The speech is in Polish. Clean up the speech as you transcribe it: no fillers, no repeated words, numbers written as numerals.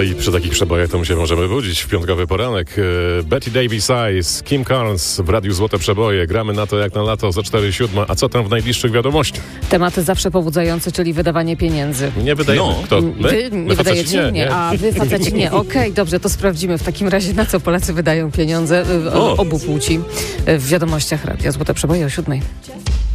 No i przy takich przebojach to my się możemy budzić w piątkowy poranek. Betty Davis Eyes, Kim Carnes w Radiu Złote Przeboje. Gramy na to jak na lato za 4:07. A co tam w najbliższych wiadomościach? Tematy zawsze pobudzające, czyli wydawanie pieniędzy. Nie wydajemy. No. Kto? Wy nie wydajecie? Nie. A wy faceci nie. Okej, dobrze, to sprawdzimy w takim razie, na co Polacy wydają pieniądze obu płci w wiadomościach Radia Złote Przeboje o 7:00.